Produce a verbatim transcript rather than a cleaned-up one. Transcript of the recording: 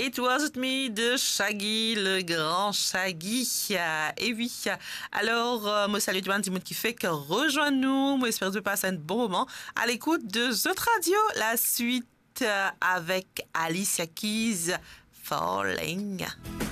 It Wasn't Me de Shaggy, le grand Shaggy. Et oui, alors, euh, moi, salut tout le monde qui fait que rejoins-nous. Moi, j'espère que tu passes un bon moment à l'écoute de Zot Radio. La suite euh, avec Alicia Keys, Falling.